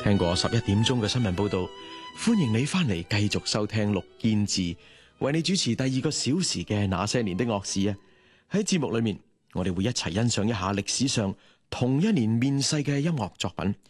聽過11點鐘嘅新聞報道，歡迎你翻嚟繼續收聽陸建志為你主持第2個小時嘅那些年的樂事啊！喺節目裏面，我哋會一齊欣賞一下歷史上同一年面世嘅音樂作品，